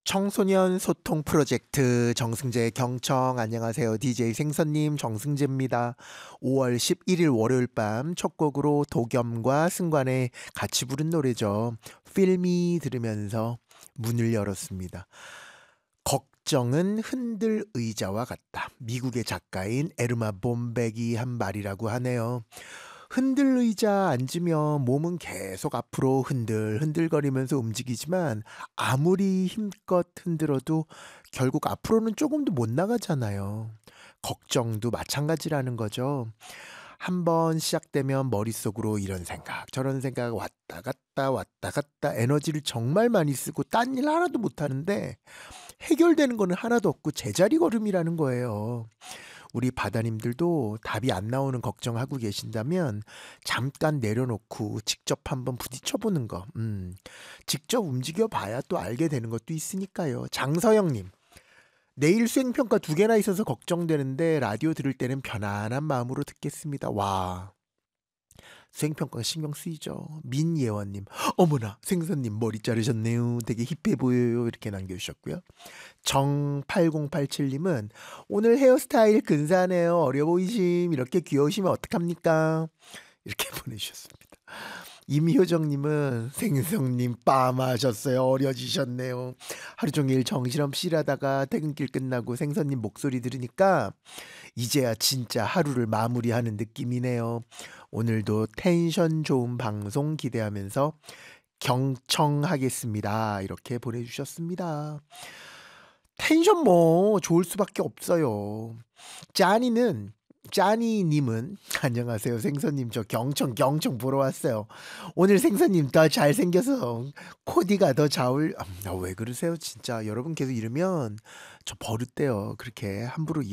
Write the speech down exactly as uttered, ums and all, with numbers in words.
청소년 소통 프로젝트 정승재 경청 안녕하세요. 디제이 생선님 정승재입니다. 오월 십일일 월요일 밤 첫 곡으로 도겸과 승관의 같이 부른 노래죠. 필미 들으면서 문을 열었습니다. 걱정은 흔들 의자와 같다. 미국의 작가인 에르마 bom백이 한 말이라고 하네요. 흔들 의자 앉으면 몸은 계속 앞으로 흔들 흔들거리면서 움직이지만 아무리 힘껏 흔들어도 결국 앞으로는 조금도 못 나가잖아요. 걱정도 마찬가지라는 거죠. 한번 시작되면 머릿속으로 이런 생각 저런 생각 왔다 갔다 왔다 갔다 에너지를 정말 많이 쓰고 딴 일 하나도 못 하는데 해결되는 거는 하나도 없고 제자리 걸음이라는 거예요. 우리 바다님들도 답이 안 나오는 걱정하고 계신다면 잠깐 내려놓고 직접 한번 부딪혀 보는 거. 음, 직접 움직여 봐야 또 알게 되는 것도 있으니까요. 장서영님, 내일 수행평가 두 개나 있어서 걱정되는데 라디오 들을 때는 편안한 마음으로 듣겠습니다. 와, 수행평가가 신경 쓰이죠. 민예원님, 어머나 생선님 머리 자르셨네요. 되게 힙해 보여요. 이렇게 남겨주셨고요. 정팔공팔칠님은 오늘 헤어스타일 근사하네요. 어려 보이심. 이렇게 귀여우시면 어떡합니까? 이렇게 보내주셨습니다. 임효정님은 생성님 빠마셨어요. 어려지셨네요. 하루 종일 정신없이 일하다가 퇴근길 끝나고 생선님 목소리 들으니까 이제야 진짜 하루를 마무리하는 느낌이네요. 오늘도 텐션 좋은 방송 기대하면서 경청하겠습니다. 이렇게 보내주셨습니다. 텐션 뭐 좋을 수밖에 없어요. 짜니는 짜니님은 안녕하세요 생선님 저 경청 경청 보러 왔어요. 오늘 생선님 더 잘생겨서 코디가 더 자울 아, 왜 그러세요 진짜 여러분 계속 이러면 저 버릇돼요. 그렇게 함부로